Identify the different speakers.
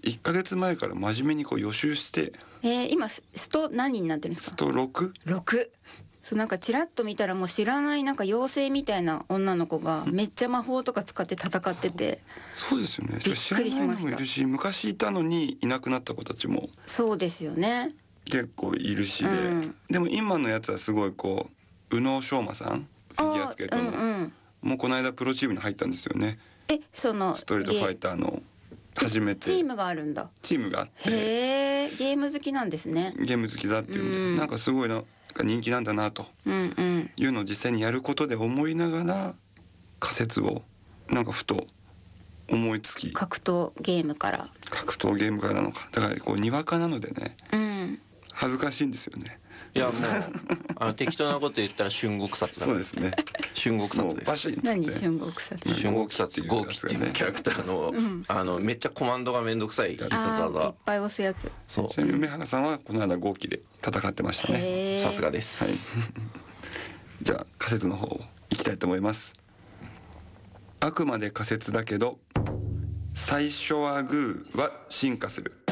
Speaker 1: 1ヶ月前から真面目にこう予習して、
Speaker 2: 今スト何人になってるんですか？
Speaker 1: スト 6？
Speaker 2: そう、なんかチラッと見たらもう知らないなんか妖精みたいな女の子がめっちゃ魔法とか使って戦ってて
Speaker 1: そうですよね。
Speaker 2: びっくりしました。
Speaker 1: 知らないのもいるし、昔いたのにいなくなった子たちも
Speaker 2: そうですよね。
Speaker 1: 結構いるしで、でも今のやつはすごいこう宇野昌磨さん、フィギュアスケートの、もうこの間プロチームに入ったんですよね。
Speaker 2: その
Speaker 1: ストリートファイターの初めて
Speaker 2: チームがあるんだ。
Speaker 1: チームがあって、
Speaker 2: へー、ゲーム好きなんですね。
Speaker 1: ゲーム好きだっていうんで、なんかすごいなんか人気なんだなというのを実際にやることで思いながら仮説をなんかふと思いつき、
Speaker 2: 格闘ゲームから
Speaker 1: なのか、だからこうにわかなのでね、恥ずかしいんですよね。
Speaker 3: いやもう適当なこと言ったら春国殺だから。
Speaker 1: そうですね。
Speaker 3: 春国殺です。
Speaker 2: 何春国殺？
Speaker 3: 春国殺豪輝っていうキャラクターの、めっちゃコマンドがめんどくさい必殺技。
Speaker 2: いっぱい押すやつ。
Speaker 3: そう。
Speaker 1: ちなみに梅原さんはこの間豪輝で戦ってましたね。
Speaker 3: さすがです。
Speaker 1: はい。じゃあ仮説の方いきたいと思います。あくまで仮説だけど最初はグーは進化する。